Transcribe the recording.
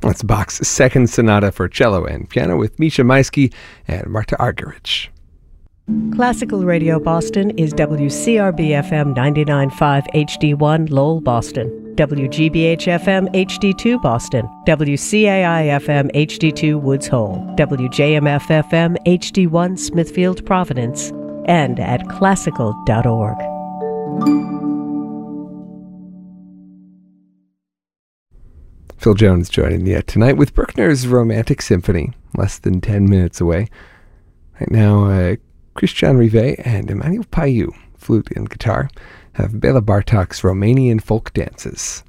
That's Bach's Second Sonata for cello and piano with Misha Maisky and Marta Argerich. Classical Radio Boston is WCRB-FM 99.5 HD1 Lowell, Boston, WGBH-FM HD2 Boston, WCAI-FM HD2 Woods Hole, WJMF-FM HD1 Smithfield, Providence, and at classical.org. Phil Jones joining you tonight with Bruckner's Romantic Symphony, less than 10 minutes away. Right now, Christian Rivet and Emmanuel Payou, flute and guitar, have Bela Bartok's Romanian folk dances.